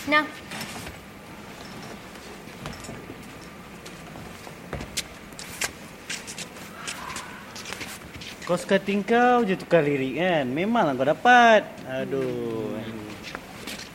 Nah. Kos cutting kau je tukar lirik kan? Memanglah kau dapat. Aduh.